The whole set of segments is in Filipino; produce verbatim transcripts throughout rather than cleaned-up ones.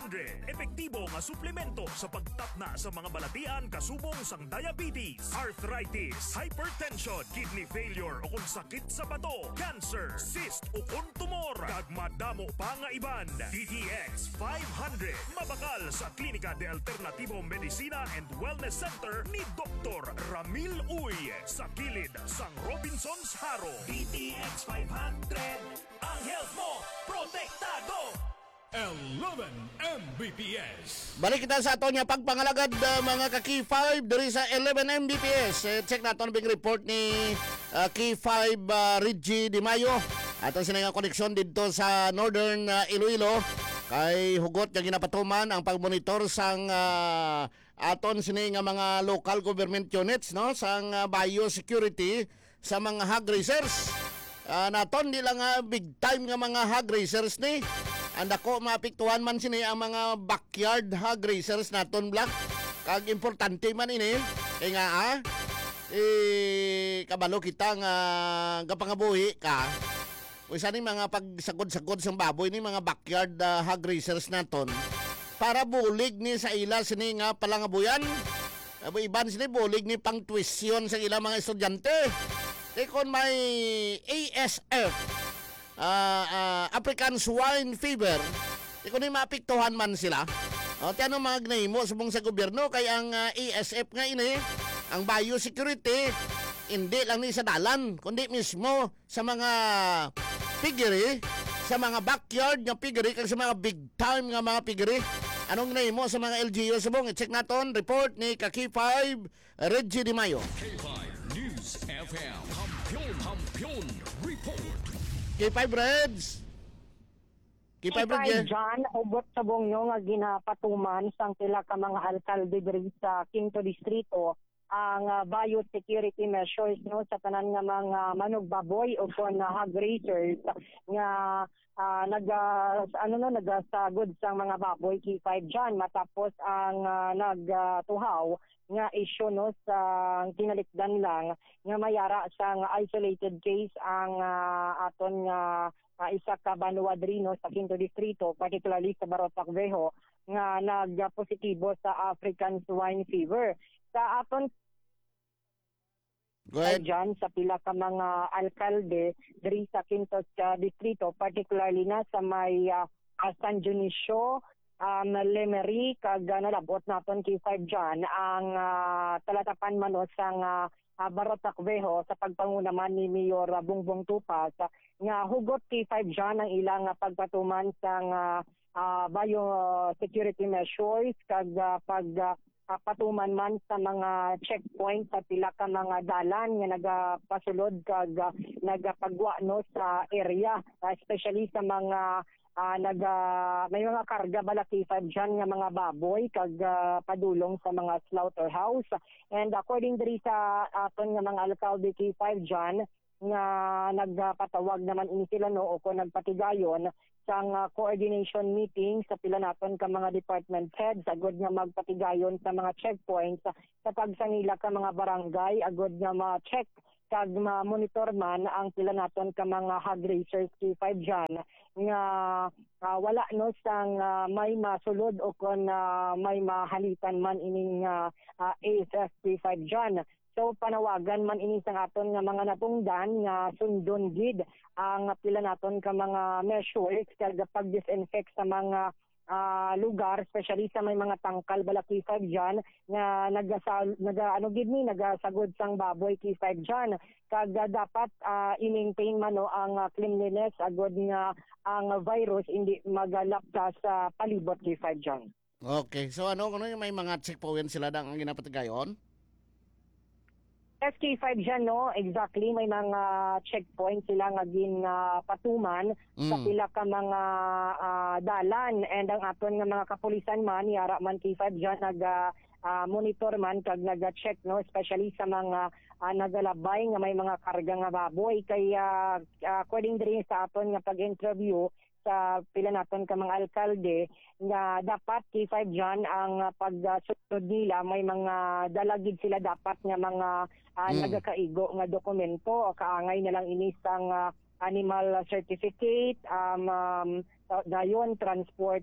hundred. Epektibo nga suplemento sa pagtapna sa mga balatian kasubong sang diabetes, arthritis, hypertension, kidney failure o kung sakit sa bato, cancer, cyst o kung tumor, kag madamo pa nga iban. D T X five hundred. Mabakal sa Klinika de Alternativo Medicina and Wellness Center ni Doktor Ramil Uy sa kilid sang Robinson's Haro. D T X five hundred. Ang health mo, protektado! eleven M B P S. Balik kita sa ato niya pagpangalagad uh, mga ka-Key five diri sa eleven M B P S. Eh, check naton big report ni uh, Key five uh, Reggie Di Mayo. Aton sila nga koneksyon dito sa Northern uh, Iloilo. Kay hugot nga ginapatuman ang pagmonitor sang uh, aton sini nga mga local government units no sang uh, biosecurity sa mga hog racers. Uh, naton di lang uh, big time nga mga hog racers ni. And ako mapiktuhan man sini ang mga backyard hog racers naton black. Kag importante man ini kay nga ah, eh kabalo kita nga gapangabuhi ka. Usa ni mga pagsagod-sagod sa baboy ni mga backyard uh, hog racers naton para bulig ni sa ila sini nga palangabuyan. Abo iban sini bulig ni pang tuition sa ila mga estudyante. E kon may A S F uh, uh, African Swine Fever, e kon ni maapektuhan man sila. O tiano mga gnahimo subong sa gobyerno kay ang uh, A S F nga ini ang biosecurity hindi lang ni sa dalan kundi mismo sa mga piggery, sa mga backyard nga piggery kag sa mga big time nga mga piggery. Anong nahimo sa mga L G U subong? I-check naton report ni K five Reggie Di Mayo. K five News F M. Kampiyon, kampiyon, report. K five Reds. K five Reds. John, ubot sa bongyo nga ginapatuman sang pila ka mga alkalde diri sa Quinto Distrito ang uh, biosecurity measures no sa tanan nga mga manok baboy o kon uh, hog raisers nga uh, nag uh, ano no nagasagod sang mga baboy K five John matapos ang uh, nagtuhaw uh, nga issue no sa kinalikdan lang nga mayara sang isolated case ang uh, aton nga uh, isa ka banwa diri no sa Quinto Distrito particularly sa Barotac Vejo nga nagpositibo sa African Swine Fever. Sa aton dyan sa pila ka mga alkalde diri sa Quinto uh, Distrito, particularly na sa may uh, San Dionisio, um, Lemery, kag uh, nalabot naton K five dyan ang uh, talatapan man sang uh, uh, Barotac Vejo sa pagpangunaman ni Mayor uh, Bongbong Tupas uh, nga hugot K five dyan ang ilang uh, pagpatuman sang uh, uh, biosecurity measures kag uh, pag uh, Uh, patuman man sa mga checkpoint sa pila ka mga dalan nga nagapasulod kag uh, nagapagwa no sa area uh, especially sa mga uh, naga may mga karga bala K five dyan nga mga baboy kag uh, padulong sa mga slaughterhouse and according diri sa aton nga mga alkalde K five dyan nga nagpatawag naman ini sila no o kung nagpatigayon sang uh, coordination meeting sa pila naton ka mga department heads agod nga magpatigayon sa mga checkpoints uh, sa pagsangila ka mga barangay agod nga ma-check kag ma-monitor man ang pila naton ka mga hog racers K five dyan nga uh, wala no sang uh, may masulod o kon uh, may mahalitan man ining uh, uh, A S F K five dyan. So panawagan man ini sa aton nga mga natungdan nga sundon gid ang pila naton ka mga measures kag pag-disinfect sa mga uh, lugar especially sa may mga tangkal bala K five dyan nga nagasal naga ano gid ni nagasagod sang baboy K five dyan kag uh, dapat uh, i-maintain man no ang uh, cleanliness agod nga ang virus hindi magalap ka sa palibot K five dyan. Okay, so ano kuno may mga checkpoint sila dang ang ginapatigayon? S K five dyan, no? Exactly. May mga checkpoint sila nga gin uh, patuman mm. sa pila ka mga uh, dalan. And ang aton nga mga kapulisan man, yara man K five dyan, nag uh, monitor man, kag nag-check, no? Especially sa mga uh, nagalabay nga may mga karga nga baboy. Kaya uh, according din sa aton nga pag-interview, sa pila naton ka mga alkalde nga dapat K five dyan ang uh, pagsunod nila may mga dalagid sila dapat nga mga uh, mm. nagakaigo nga dokumento kaangay na lang inis ang uh, animal certificate um, um uh, dayon transport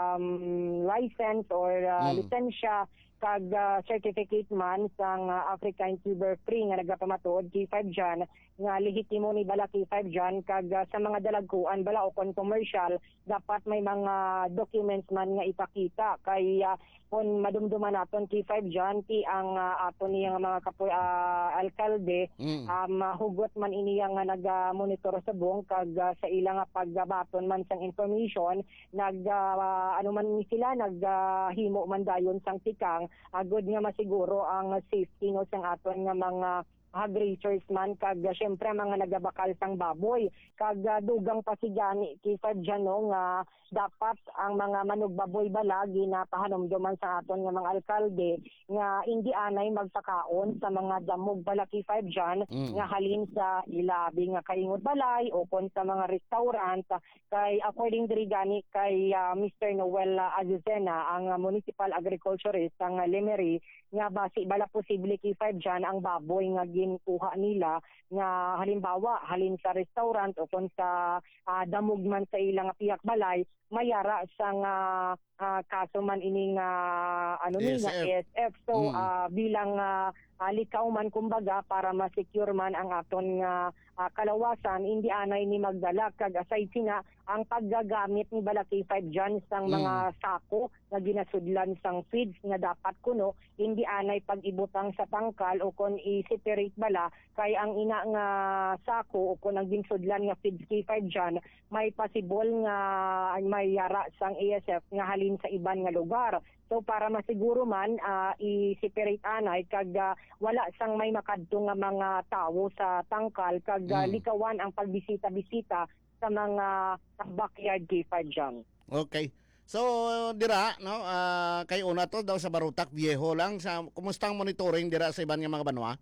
um, license or uh, Mm. lisensya kag uh, certificate man sang uh, African Tuber Free nga nagapamatuod K five dyan nga lehitimo ni bala K five dyan kag uh, sa mga dalagkuan bala o kon commercial dapat may mga documents man nga ipakita kay uh, kung madumduman naton K five dyan ti ang uh, ato niya nga mga kapo, uh, alkalde Mm. um, uh, hugot man ini nga nag-monitor sa buong kag uh, sa ilang nga paggabaton man sang information nag uh, ano man ni sila naghimo uh, man dayon sang tikang agud nga masiguro ang safety no sang aton nga mga hog racers man kag uh, syempre mga nagabakal sang baboy kag uh, dugang pasigani kisa dyan no nga dapat ang mga manugbaboy bala ginapahanomduman sa aton nga mga alkalde nga hindi anay magpakaon sa mga damog bala K five dyan Mm. nga halin sa ilabi nga kaingod balay o kon sa mga restaurant kay according diri gani kay uh, Mister Noel uh, Azucena ang uh, municipal agriculturist ang uh, Lemery nga basi bala posible K five dyan ang baboy nga ginkuha nila nga halimbawa halin sa restaurant o kon sa uh, damog man sa ilang piyak balay mayara sang uh, uh, kaso man ining uh, ano ni nga A S F. A S F so Mm. uh, bilang uh, alikaw man kumbaga para ma-secure man ang aton nga uh, kalawasan hindi anay ni magdala kag aside sina ang paggagamit ni bala K five dyan sang Mm. mga sako nga ginasudlan sang feeds nga dapat kuno hindi anay pag-ibutang sa tangkal o kon i-separate bala kay ang ina nga sako o kon ang ginsudlan nga feeds K five dyan may possible nga may yara sang A S F nga halin sa iban nga lugar. So para masiguro man uh, i-separate anay kag uh, wala sang may makadto nga mga tawo sa tangkal kag uh, Mm. likawan ang pagbisita-bisita sa mga backyard K five dyan. Okay. So dira no ah, kay una to daw sa Barutak Viejo lang sa kumusta ang monitoring dira sa iban nga mga banwa?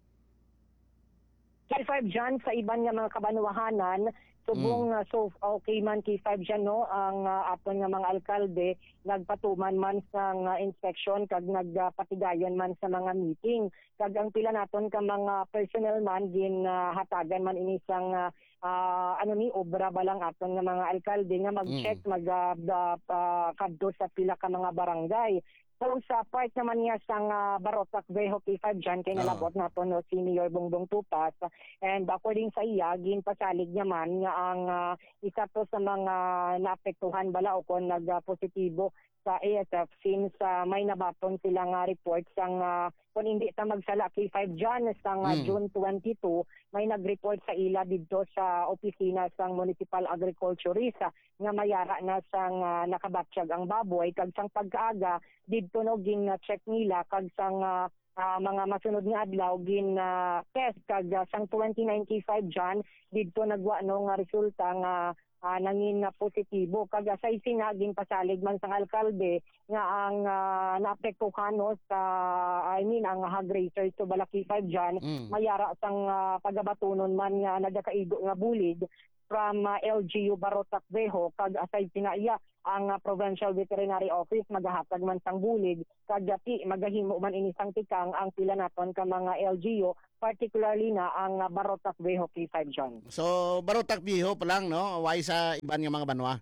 K five dyan sa iban nga mga kabanwahanan subong uh, so okay man K five dyan no ang uh, aton nga mga alkalde nagpatuman man sa uh, inspection kag nagpatigayon man sa mga meeting kag ang pila naton ka mga personnel man gin uh, hatagan man ini sang uh, uh, ano ni obra balang aton nga mga alkalde nga mag-check mag uh, uh, uh, kadto sa pila ka mga barangay. So sa part naman niya sang uh, Barotac Viejo K five dyan kay nalabot nato no si Mayor Bongbong Tupas and according sa iya ginpasalig naman nga ang uh, isa to sa mga naapektuhan bala o kon nagpositibo sa A S F since uh, may nabaton sila nga report sang uh, kung hindi ta magsala K five dyan sang uh, Mm. June twenty-two may nag-report sa ila didto sa opisina sang Municipal Agriculturist uh, nga mayara na sang uh, nakabatsyag ang baboy kag sang pagkaaga didto no gin uh, check nila kag sang uh, uh, mga masunod nga adlaw gin uh, test kag uh, sang twenty-nine K five dyan didto nagwa no nga resulta nga uh, nangin na positibo kag sa isinaging pasalig man sang alkalde nga ang uh, naapektuhan no sa I mean ang hog racer to Balaki five dyan Mm. mayara sang uh, pagabatunon man nga nagakaigo nga bulid from uh, L G U Barotac Viejo kag aside sinaiya ang uh, Provincial Veterinary Office magahatag man sang bulig kag dati magahimo man ini sang tikang ang pila naton ka mga L G U particularly na ang uh, Barotac Viejo K five dyan. So Barutak Viejo pa lang no, why sa iban nga mga banwa?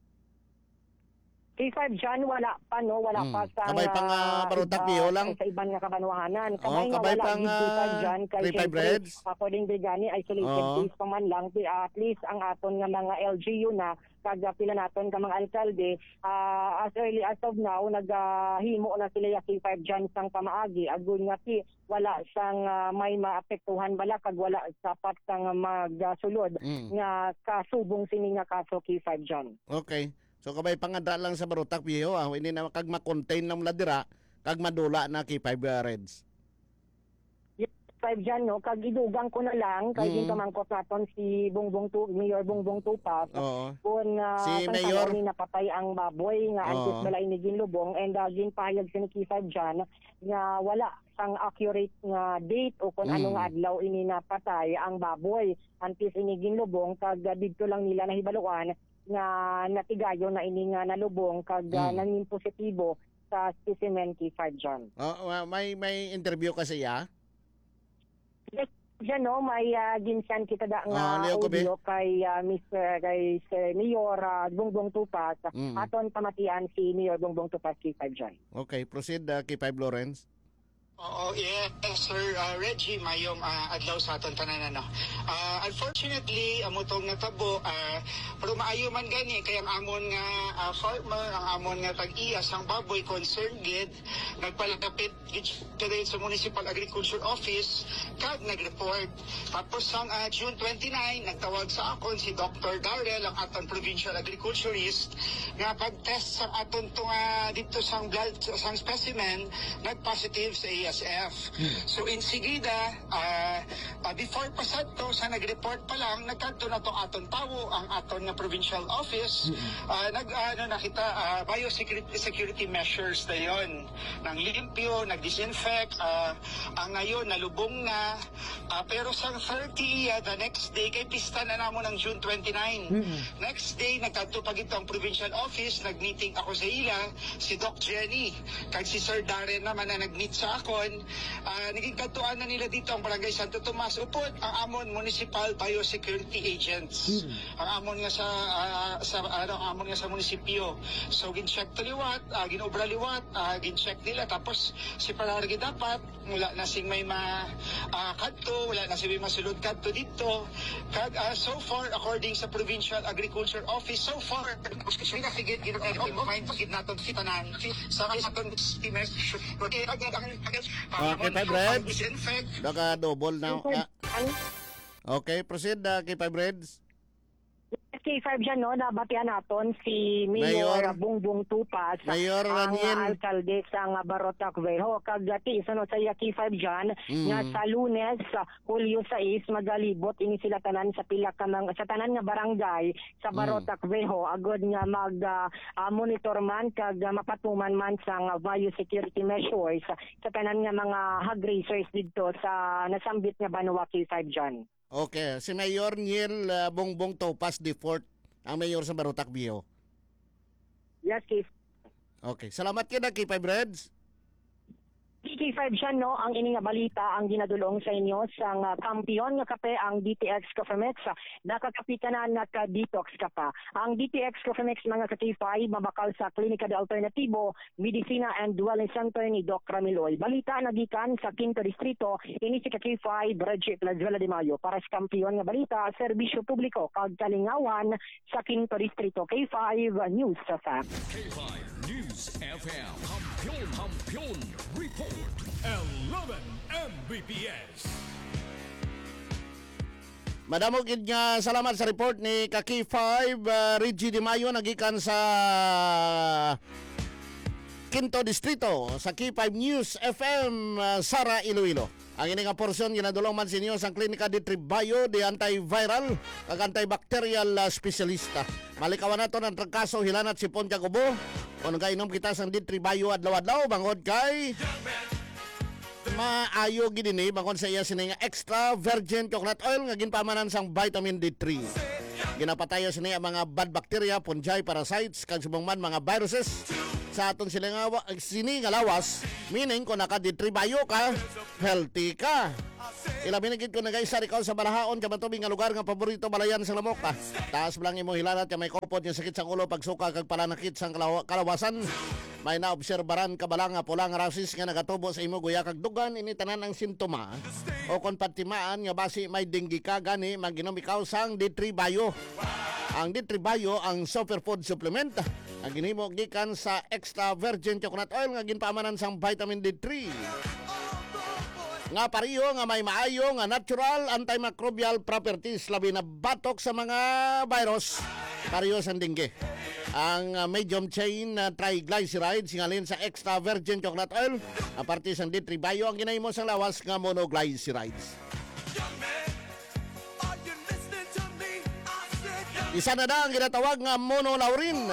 K five dyan wala pa no, wala Mm. pa sa Kabay pang, ah, Barotac Viejo lang? sa iban nga kabanwahanan. Oo, Kabay nga kabay wala pang, gid K five ah, dyan kay three five syempre, Reds? according to gani isolated Oo. case pa man lang di, at least ang aton nga mga L G U na kag uh, pila naton ka mga alkalde uh, as early as of now naghimo na sila ya K five dyan sang pamaagi agun nga ti wala sang uh, may maapektuhan bala kag wala sapat sang magsulod Mm. nga kasubong sini nga kaso K five dyan. Okay. So kabay panganda lang sa Barutak Viejo ah, hindi na kag ma-contain lang mula dira kag madula na K five uh, Reds. Five dyan, no? Kag idugang ko na lang, kay Mm. mm. kamangkot naton si Bongbong tu Mayor Bongbong Tupas. Oo. Kung uh, Si sang Mayor? tanong ni napatay ang baboy nga Oo. antes balay ni ginlubong and uh, ginpahayag si K five dyan nga wala sang accurate nga date o kung Mm. ano nga adlaw ini napatay ang baboy antes ini ginlubong kag uh, didto lang nila nahibaluan nga natigayo na ini nga nalubong kag uh, Mm. nangin positibo sa specimen K five dyan. Oh, may may interview kasi ya. Yes, Diyan no, may uh, ginsan kita da Ah, nga Leo Gobe. audio kay uh, mister kay si Mayor uh, Bongbong Tupas. Mm. Aton pamatian si Mayor Bongbong Tupas K five dyan. Okay, proceed uh, K five Lawrence. Oo, yes, Sir uh, Reggie, mayong uh, adlaw sa aton tanan ano. Uh, unfortunately, amo tong natabo, uh, pero maayo man gani kay ang amon nga uh, farmer, ang amon nga tag-iyas, ang baboy concerned gid, nagpalapit gid sa Municipal Agriculture Office kag nag-report. Tapos sang uh, June twenty-nine, nagtawag sa akon si Doctor Darrell, ang aton provincial agriculturist, nga pag-test sa aton to nga dito sang blood sang specimen, nag-positive sa A S F. So in Sigida, uh, uh, before pa sad to, sa nag-report pa lang, nagkanto na to aton tawo, ang aton nga provincial office, uh, nag, ano nakita, uh, biosecurity security measures na yon. Nang limpyo, nag-disinfect, uh, ang ngayon, nalubong na, uh, pero sa thirty, uh, the next day, kay pista na namo ng June twenty-nine. Mm-hmm. Next day, nagkanto pa gito ang provincial office, nag-meeting ako sa ila, si Doc Jenny, kag si Sir Darren naman na nag-meet sa ako. Uh, naging katuan na nila dito ang Barangay Santo Tomas upod ang amon municipal biosecurity agents. Mm-hmm. Ang amon nga sa uh, sa ano amon nga sa munisipyo. So gin-check to liwat, uh, ginobra liwat, uh, gin-check nila tapos si palargi dapat mula na sing may ma uh, kadto, wala na sing may masulod kadto dito. Kag uh, so far according sa Provincial Agriculture Office, so far kasi na figure gid on mind pagid naton si tanan sa aton steamers. Okay, agad ang Okay, Five Reds. Baka double na. Ah, Ano? okay, proceed uh, K five Reds. K five dyan, no, nabatian naton si Mayor, Mayor. Bongbong Tupas, Mayor ang Raniel. uh, alkalde sa uh, Barotac Vejo. Kagati, sunod sa iya K five dyan, Mm. nga sa Lunes, sa Hulyo sais, magalibot, ini sila tanan sa pila ka ng, sa tanan nga barangay sa Barotac Vejo. Agod nga mag uh, uh, monitor man, kag uh, mapatuman man sa uh, biosecurity measures sa tanan nga mga hog raisers dito sa nasambit nga Banwa K five dyan. Okay, si Mayor Niel uh, Bongbong Topas the fourth, ang mayor sa Barotac Bio. Yes, K Okay, salamat kina K five Reds. K five siya, no, ang ini nga balita ang ginadulong sa inyo sang uh, kampiyon nga kape ang D T X Cofemex. Nakakapikanan na ka detox ka pa. Ang D T X Cofemex mga ka K five mabakal sa Klinika de Alternativo, Medicina and Wellness Center ni Doc Ramiloy. Balita nagikan sa Quinto Distrito, ini si ka K five Reggie Plazuela de Mayo para sa kampiyon nga balita, serbisyo publiko kag kalingawan sa Quinto Distrito. K five News sa Fact. K five News F M. Kampiyon, kampiyon, report. eleven M B P S. Madamo gid nga salamat sa report ni ka K five uh, Reggie Di Mayo nagikan sa Quinto Distrito sa K five News F M uh, Sara Iloilo. Ang ini nga porsyon ginadulong man sa inyo sa klinika di Tribayo di antiviral kag antibacterial uh, specialista. Malikawan nato ang trangkaso hilanat si Pontia Kubo. Kung kainom kita sang di Tribayo adlaw-adlaw bangod kay maayo gid ini bangod sa iya sini nga extra virgin coconut oil nga ginpamanan sang vitamin D three. Ginapatayo sini ang mga bad bacteria, fungi, parasites kag subong man mga viruses sa aton sila nga wa- sini nga lawas, meaning kung naka D three bayo ka, healthy ka. Ilabi na gid ko nagaisa ikaw sa balahaon ka matubig nga lugar nga paborito balayan sa lamok ka. Taas lang imo hilanat nga may kopot nga sakit sa ulo pagsuka kag pananakit sang kalaw- kalawasan. May naobserbaran ka bala nga pulang rasis nga nagatubo sa imo guya kag dugan ini tanan ang simptoma. O kon patimaan nga basi may dengue ka gani maginom ikaw sang D three bayo. Ang D three bayo ang superfood supplement. Ang ginhimo gikan sa extra virgin coconut oil nga ginpamanan sang vitamin D three. Nga pariyo nga may maayo nga natural antimicrobial properties labi na batok sa mga virus pariyo sa dengue. Ang uh, medium chain uh, triglycerides singalin sa extra virgin coconut oil aparte sa D three bayo ang ginahimo sang lawas nga monoglycerides. Isa na na ang ginatawag nga monolaurin.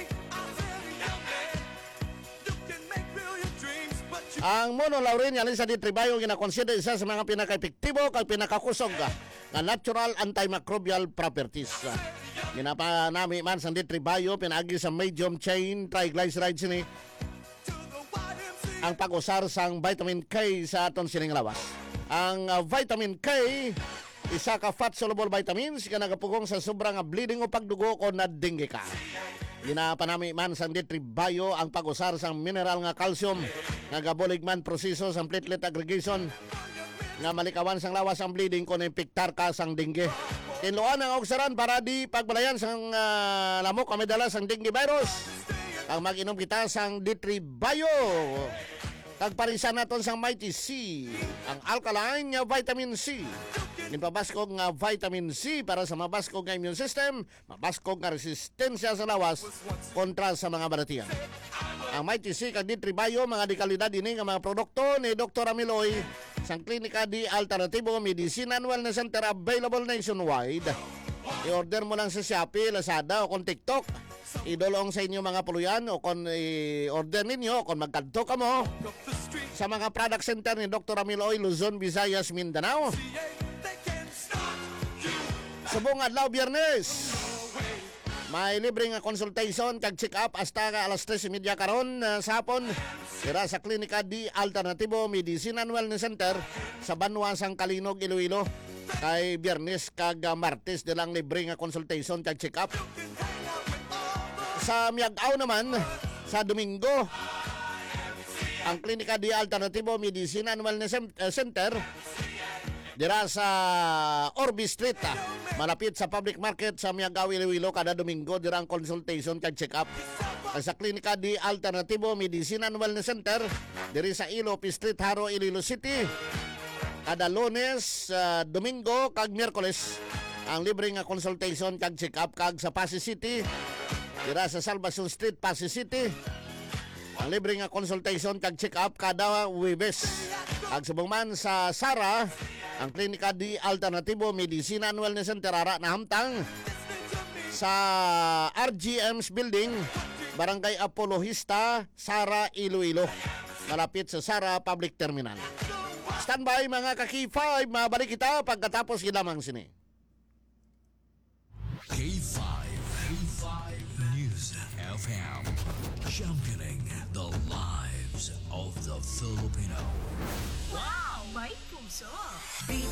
Ang monolaurin yan sa D three bayo ginakonsider isa sa mga pinaka-epektibo kag pinakakusog nga natural antimicrobial properties. Ginapanami man sa D three bayo pinaagi sa medium chain triglycerides ni ang pag-usar sang vitamin K sa aton sining lawas. ang uh, vitamin K, isa ka fat soluble vitamins ka nagapugong sa sobrang uh, bleeding o pagdugo ko na dengue ka. Ginapanami man sang Ditribayo ang pag-usar sang mineral nga calcium nga gabulig man proseso sang platelet aggregation nga malikawan sang lawas ang bleeding kung impiktar ka sang dengue. Tinluan ang oksaran para di pagbalayan sang uh, lamok ang medala sang dengue virus. Ang mag-inom kita sang Ditribayo. Tagparisan naton sang Mighty C, ang alkaline nga vitamin C. Nipabaskog nga vitamin C para sa mabaskog nga immune system, mabaskog nga resistensya sa lawas kontra sa mga balatian. Ang Mighty C kag Ditribayo mga di kalidad ini nga mga produkto ni Doctor Amiloy sang Klinika di Alternativo Medicine and Wellness Center, available nationwide. I-order mo lang sa Shopee, Lazada o kung TikTok. Idolong sa inyo mga puluyan o kung i-order ninyo kung magkanto ka mo sa mga product center ni Doctor Amiloy, Luzon, Visayas, Mindanao. Subong adlaw Biyernes, may libre nga consultation kag check up hasta ka alas tres thirty karon uh, sa hapon dira sa Klinika di Alternativo Medicine and Wellness Center sa Banwasang Kalinog, Iloilo. Kay Biyernes kag uh, Martes dilang libre nga consultation kag check up. Sa Miag-aw naman sa Domingo, ang Klinika di Alternativo Medicine and Wellness Center dira sa Orby Street, ah, malapit sa public market sa Miag-aw, Iloilo. Kada Domingo dira ang consultation kag check up. Sa Klinika di Alternativo Medicine and Wellness Center diri sa Ilo Street, Haro, Iloilo City. Kada Lunes, uh, Domingo kag Miyerkules ang libre nga consultation kag check up. Kag sa Pasig City dira sa Salvacion Street, Pasig City, ang libre nga consultation kag check up kada Huwebes. Kag subong man sa Sara, ang Klinika di Alternativo Medicine and Wellness Center ara na hamtang sa R G M's Building, Barangay Apologista, Sara, Iloilo, malapit sa Sara Public Terminal. Standby mga ka-K five, mabalik kita pagkatapos ilamang sini. K five. K five News F M. Championing the lives of the Filipino. Wow! May puso!